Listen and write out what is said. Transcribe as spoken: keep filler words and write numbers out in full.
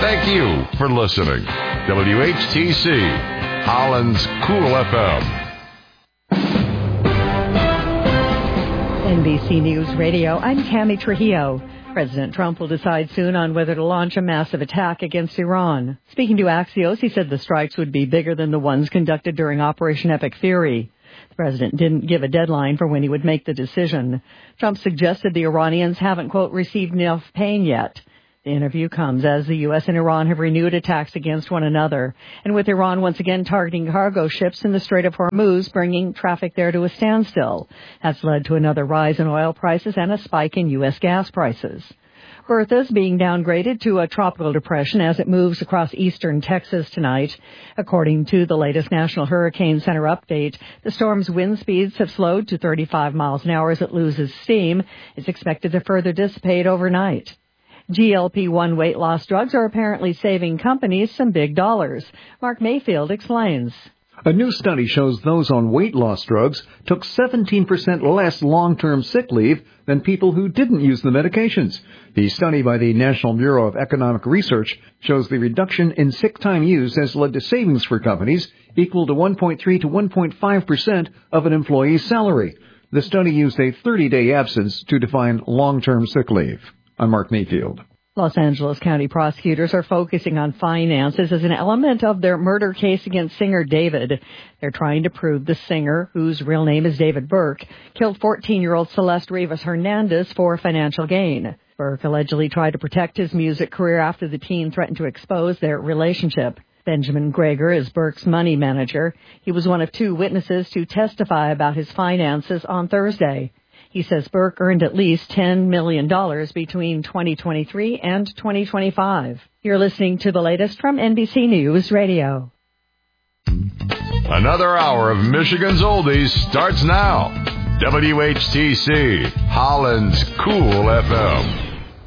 Thank you for listening. W H T C, Holland's Cool F M. N B C News Radio, I'm Tammy Trujillo. President Trump will decide soon on whether to launch a massive attack against Iran. Speaking to Axios, he said the strikes would be bigger than the ones conducted during Operation Epic Fury. The president didn't give a deadline for when he would make the decision. Trump suggested the Iranians haven't, quote, received enough pain yet. The interview comes as the U S and Iran have renewed attacks against one another, and with Iran once again targeting cargo ships in the Strait of Hormuz, bringing traffic there to a standstill. That's led to another rise in oil prices and a spike in U S gas prices. Bertha's being downgraded to a tropical depression as it moves across eastern Texas tonight. According to the latest National Hurricane Center update, the storm's wind speeds have slowed to thirty-five miles an hour as it loses steam. It's expected to further dissipate overnight. G L P one weight loss drugs are apparently saving companies some big dollars. Mark Mayfield explains. A new study shows those on weight loss drugs took seventeen percent less long-term sick leave than people who didn't use the medications. The study by the National Bureau of Economic Research shows the reduction in sick time used has led to savings for companies equal to one point three to one point five percent of an employee's salary. The study used a thirty-day absence to define long-term sick leave. I'm Mark Mayfield. Los Angeles County prosecutors are focusing on finances as an element of their murder case against singer David. They're trying to prove the singer, whose real name is David Burke, killed fourteen-year-old Celeste Rivas Hernandez for financial gain. Burke allegedly tried to protect his music career after the teen threatened to expose their relationship. Benjamin Greger is Burke's money manager. He was one of two witnesses to testify about his finances on Thursday. He says Burke earned at least ten million dollars between twenty twenty-three and twenty twenty-five. You're listening to the latest from N B C News Radio. Another hour of Michigan's Oldies starts now. W H T C, Holland's Cool F M.